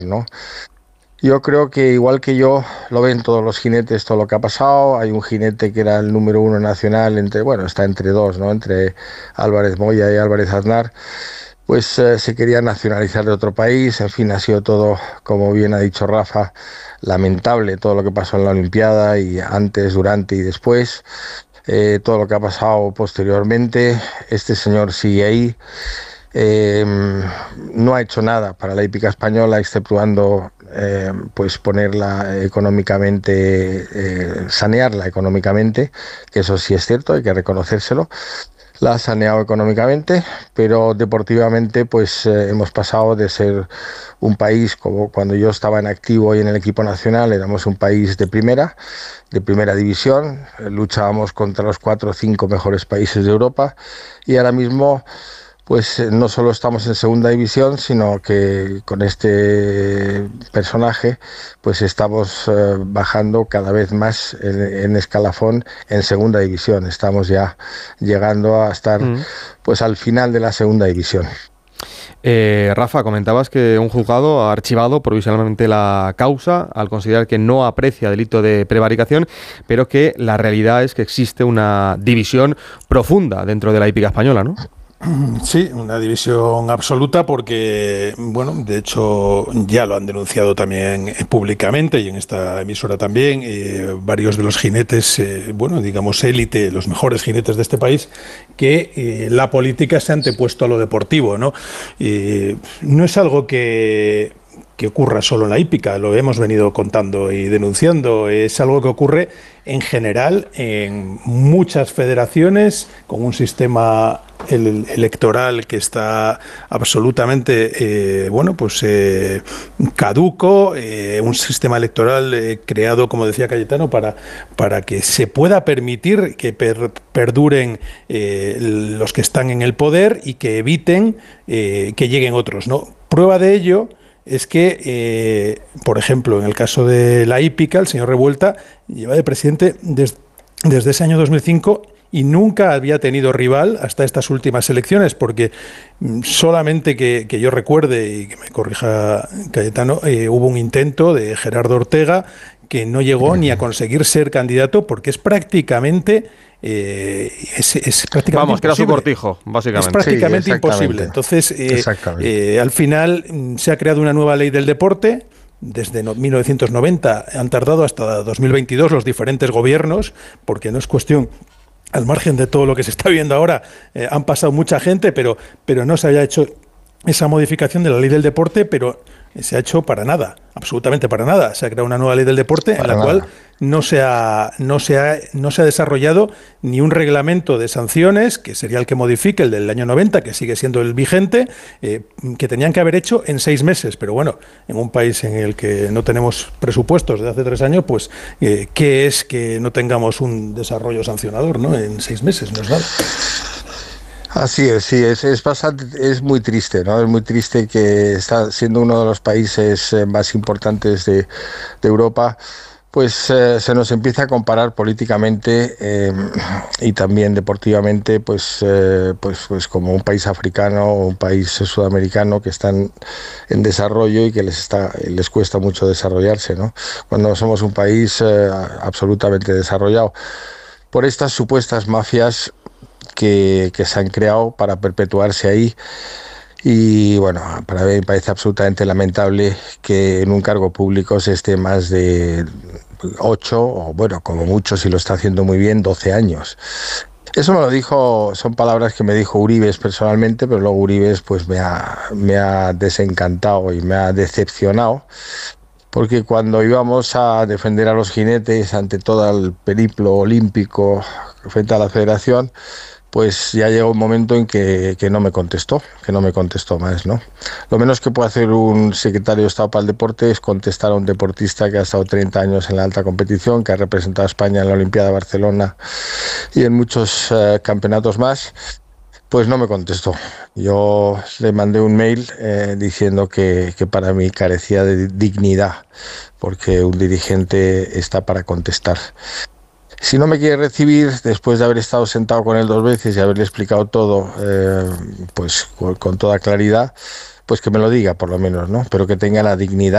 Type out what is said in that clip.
¿no? Yo creo que igual que yo, lo ven todos los jinetes, todo lo que ha pasado. Hay un jinete que era el número uno nacional, bueno, está entre dos, ¿no? Entre Álvarez Moya y Álvarez Aznar. Pues se quería nacionalizar de otro país. En fin, ha sido todo, como bien ha dicho Rafa, lamentable todo lo que pasó en la Olimpiada y antes, durante y después. Todo lo que ha pasado posteriormente. Este señor sigue ahí. Eh, no ha hecho nada para la hípica española, exceptuando pues ponerla económicamente, sanearla económicamente, que eso sí es cierto, hay que reconocérselo. La ha saneado económicamente, pero deportivamente pues hemos pasado de ser un país, como cuando yo estaba en activo y en el equipo nacional, éramos un país de primera división, luchábamos contra los 4 o 5 mejores países de Europa, y ahora mismo pues no solo estamos en segunda división, sino que con este personaje pues estamos bajando cada vez más en escalafón en segunda división. Estamos ya llegando a estar pues al final de la segunda división. Rafa, comentabas que un juzgado ha archivado provisionalmente la causa al considerar que no aprecia delito de prevaricación, pero que la realidad es que existe una división profunda dentro de la hípica española, ¿no? Sí, una división absoluta porque, bueno, de hecho ya lo han denunciado también públicamente y en esta emisora también, varios de los jinetes, bueno, digamos élite, los mejores jinetes de este país, que la política se ha antepuesto a lo deportivo, ¿no? No es algo que ocurra solo en la hípica, lo hemos venido contando y denunciando, es algo que ocurre en general en muchas federaciones con un sistema electoral que está absolutamente bueno, pues caduco, un sistema electoral creado, como decía Cayetano, para que se pueda permitir que perduren los que están en el poder y que eviten que lleguen otros, ¿no? Prueba de ello es que, por ejemplo, en el caso de la hípica, el señor Revuelta lleva de presidente desde ese año 2005 y nunca había tenido rival hasta estas últimas elecciones, porque solamente que yo recuerde, y que me corrija Cayetano, hubo un intento de Gerardo Ortega que no llegó ni a conseguir ser candidato porque es prácticamente... es prácticamente Vamos, que era su imposible. cortijo, básicamente. Es prácticamente Sí, imposible. Entonces, al final se ha creado una nueva ley del deporte. Desde 1990 han tardado hasta 2022 los diferentes gobiernos, porque no es cuestión, al margen de todo lo que se está viendo ahora, han pasado mucha gente, pero no se había hecho esa modificación de la ley del deporte, pero se ha hecho para nada, absolutamente para nada. Se ha creado una nueva ley del deporte en la cual no se ha desarrollado ni un reglamento de sanciones, que sería el que modifique el del año 90, que sigue siendo el vigente, que tenían que haber hecho en 6 meses. Pero bueno, en un país en el que no tenemos presupuestos de hace 3 años, pues ¿qué es que no tengamos un desarrollo sancionador, ¿no? En 6 meses, no es nada. Así es, sí, es bastante, es muy triste, ¿no? Es muy triste que está siendo uno de los países más importantes de Europa, pues se nos empieza a comparar políticamente y también deportivamente, pues como un país africano o un país sudamericano que están en desarrollo y que les cuesta mucho desarrollarse, ¿no? Cuando somos un país absolutamente desarrollado por estas supuestas mafias que se han creado para perpetuarse ahí. Y bueno, para mí me parece absolutamente lamentable que en un cargo público se esté más de 8 o bueno, como mucho, si lo está haciendo muy bien, 12 años. Eso me lo dijo, son palabras que me dijo Uribes personalmente, pero luego Uribes pues me ha desencantado y me ha decepcionado, porque cuando íbamos a defender a los jinetes ante todo el periplo olímpico frente a la federación, pues ya llegó un momento en que no me contestó más, ¿no? Lo menos que puede hacer un secretario de Estado para el deporte es contestar a un deportista que ha estado 30 años en la alta competición, que ha representado a España en la Olimpiada de Barcelona y en muchos campeonatos más. Pues no me contestó. Yo le mandé un mail diciendo que para mí carecía de dignidad, porque un dirigente está para contestar. Si no me quiere recibir, después de haber estado sentado con él 2 veces y haberle explicado todo, pues con toda claridad, pues que me lo diga por lo menos, ¿no? Pero que tenga la dignidad